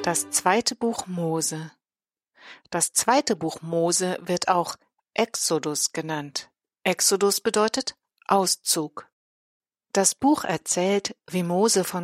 Das zweite Buch Mose. Das zweite Buch Mose wird auch Exodus genannt. Exodus bedeutet Auszug. Das Buch erzählt, wie Mose von